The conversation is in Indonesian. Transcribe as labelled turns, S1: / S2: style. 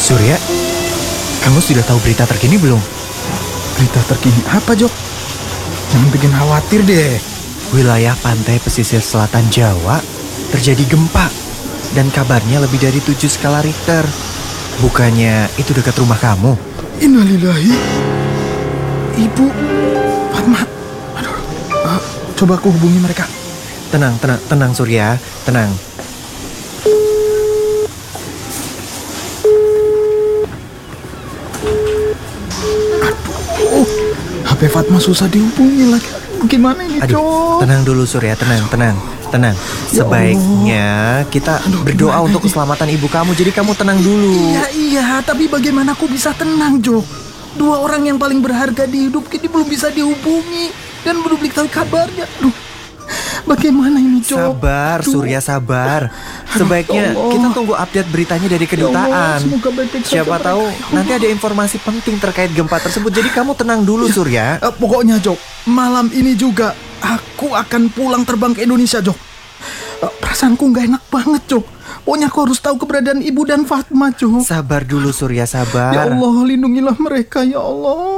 S1: Surya, kamu sudah tahu berita terkini belum?
S2: Berita terkini apa, Jok? Jangan bikin khawatir deh.
S1: Wilayah pantai pesisir selatan Jawa terjadi gempa. Dan kabarnya lebih dari 7 skala Richter. Bukannya itu dekat rumah kamu?
S2: Innalillahi. Ibu Fatma. Aduh. Coba aku hubungi mereka.
S1: Tenang Surya, tenang.
S2: Aduh, HP Fatma susah dihubungi lagi. Gimana ini,
S1: Aduh,
S2: Jok?
S1: tenang dulu Surya, tenang.
S2: Ya
S1: Sebaiknya kita berdoa
S2: gimana
S1: untuk
S2: ini?
S1: keselamatan ibu kamu. Jadi kamu tenang dulu.
S2: Iya, tapi bagaimana aku bisa tenang, Jok? 2 orang yang paling berharga di hidup ini belum bisa dihubungi dan belum diketahui kabarnya. Aduh, bagaimana ini, Jok?
S1: Sabar,
S2: Aduh.
S1: Surya, sabar. Sebaiknya
S2: ya Allah.
S1: kita tunggu update beritanya dari
S2: Ya Allah,
S1: kedutaan.
S2: semoga baik-baik saja
S1: Siapa
S2: mereka.
S1: tahu
S2: Ya Allah.
S1: nanti ada informasi penting terkait gempa tersebut. Jadi kamu tenang dulu, Surya.
S2: Pokoknya, Jok, malam ini juga aku akan pulang terbang ke Indonesia, Jok. Perasaanku nggak enak banget, Jok. Pokoknya aku harus tahu keberadaan Ibu dan Fatma, Jok.
S1: Sabar dulu, Surya, sabar.
S2: Ya Allah, lindungilah mereka, ya Allah.